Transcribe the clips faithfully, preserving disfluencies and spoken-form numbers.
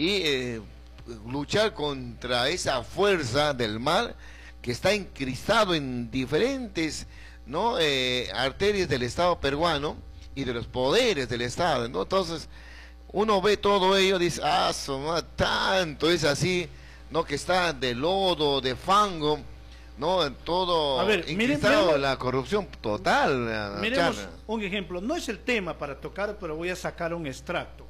y eh, luchar contra esa fuerza del mal que está encristado en diferentes, ¿no? eh, arterias del Estado peruano y de los poderes del Estado, ¿no? Entonces uno ve todo ello, dice, ah, no, tanto es así, ¿no? Que está de lodo, de fango, ¿no? Todo a ver, encristado, miren, la corrupción total. Miremos Charla. un ejemplo, no es el tema para tocar, pero voy a sacar un extracto.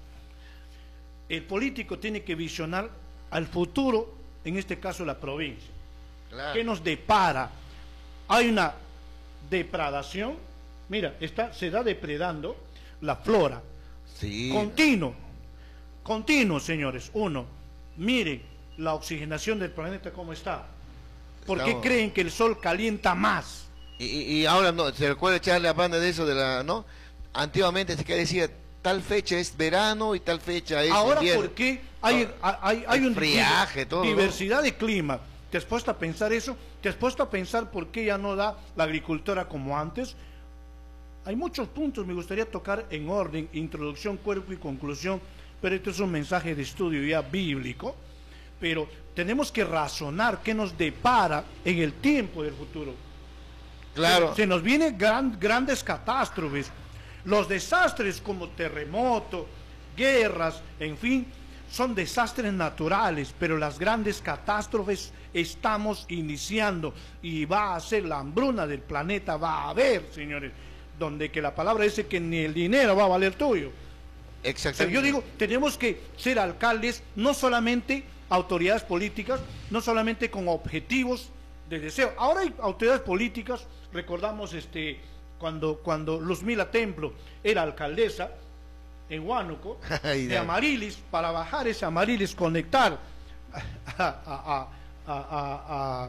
El político tiene que visionar al futuro, en este caso la provincia. Claro. ¿Qué nos depara? Hay una depredación, mira, está, se está depredando la flora. Sí. Continuo, continuo, señores. Uno, miren la oxigenación del planeta cómo está. ¿Por qué Estamos... creen que el sol calienta más? Y, y ahora no, se recuerda echarle a banda de eso de la, ¿no? Antiguamente se decía tal fecha es verano y tal fecha es ahora invierno. ¿por qué hay, no, hay, hay un friaje, todo, diversidad ¿no? de clima? ¿Te has puesto a pensar eso? ¿Te has puesto a pensar por qué ya no da la agricultura como antes? Hay muchos puntos, me gustaría tocar en orden, introducción, cuerpo y conclusión, pero esto es un mensaje de estudio ya bíblico, pero tenemos que razonar qué nos depara en el tiempo del futuro. Claro. Se, se nos vienen gran, grandes catástrofes, los desastres como terremoto, guerras, en fin, son desastres naturales, pero las grandes catástrofes estamos iniciando y va a ser la hambruna del planeta, va a haber, señores, donde que la palabra dice que ni el dinero va a valer tuyo. Exactamente. O sea, yo digo, tenemos que ser alcaldes, no solamente autoridades políticas, no solamente con objetivos de deseo. Ahora hay autoridades políticas, recordamos este cuando, cuando Luzmila Templo era alcaldesa en Huánuco, de Amarilis, para bajar ese Amarilis, conectar a, a, a, a, a, a,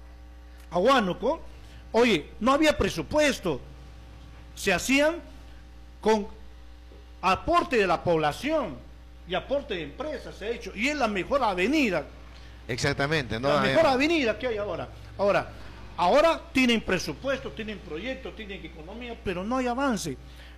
a Huánuco, oye, no había presupuesto, se hacían con aporte de la población y aporte de empresas, se ha hecho, y es la mejor avenida. Exactamente, ¿no? La mejor avenida que hay ahora. Ahora, ahora tienen presupuesto, tienen proyectos, tienen economía, pero no hay avance.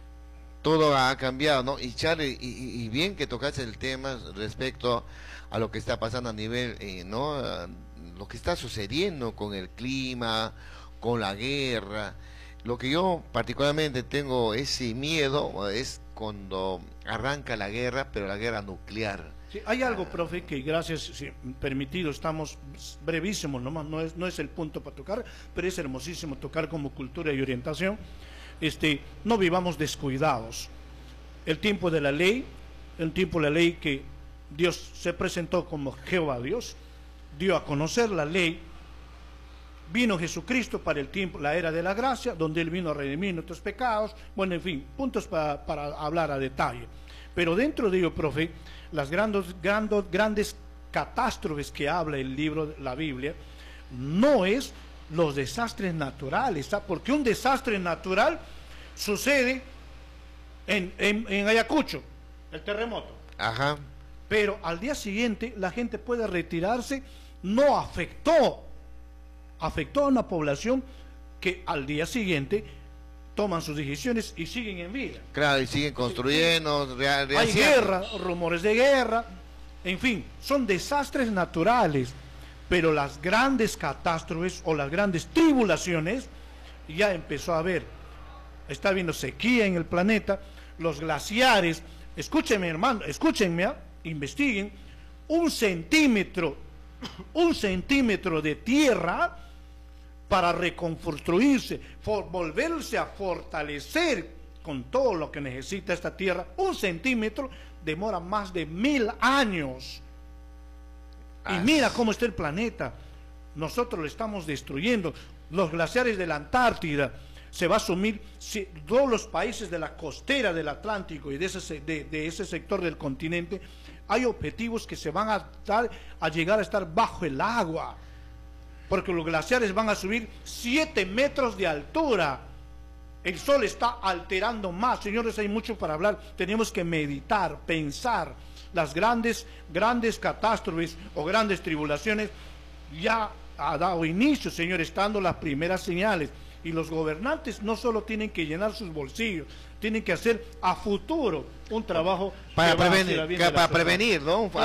Todo ha cambiado, ¿no? Y Charlie, y, y bien que tocaste el tema respecto a lo que está pasando a nivel, eh, ¿no? Lo que está sucediendo con el clima, con la guerra. Lo que yo particularmente tengo ese miedo es cuando arranca la guerra, pero la guerra nuclear. Sí, hay algo, profe, que gracias, si permitido, estamos brevísimos, nomás, no es, no es el punto para tocar, pero es hermosísimo tocar como cultura y orientación. Este, no vivamos descuidados. El tiempo de la ley, el tiempo de la ley que Dios se presentó como Jehová Dios, dio a conocer la ley, vino Jesucristo para el tiempo, la era de la gracia, donde Él vino a redimir nuestros pecados, bueno, en fin, puntos para, para hablar a detalle. Pero dentro de ello, profe, las grandes, grandes, grandes catástrofes que habla el libro, la Biblia, no es los desastres naturales, ¿sabes? Porque un desastre natural sucede en, en, en Ayacucho, el terremoto. Ajá. Pero al día siguiente la gente puede retirarse, no afectó, afectó a una población que al día siguiente toman sus decisiones y siguen en vida. Claro, y siguen construyendo. Sí. Real, real, Hay guerra, rumores de guerra, en fin, son desastres naturales. Pero las grandes catástrofes o las grandes tribulaciones ya empezó a haber. Está habiendo sequía en el planeta, los glaciares, escúchenme hermano, escúchenme, investiguen, un centímetro, un centímetro de tierra para reconstruirse, for, volverse a fortalecer con todo lo que necesita esta tierra, un centímetro demora más de mil años. Y mira cómo está el planeta. Nosotros lo estamos destruyendo. Los glaciares de la Antártida se va a sumir. Si, todos los países de la costera del Atlántico y de ese, de, de ese sector del continente, hay objetivos que se van a dar a llegar a estar bajo el agua, porque los glaciares van a subir siete metros de altura. El sol está alterando más. Señores, hay mucho para hablar. Tenemos que meditar, pensar. Las grandes, grandes catástrofes o grandes tribulaciones ya ha dado inicio, señores, estando las primeras señales. Y los gobernantes no solo tienen que llenar sus bolsillos, tienen que hacer a futuro un trabajo para que va a prevenir, hacer a bien de la para sociedad. prevenir, ¿no?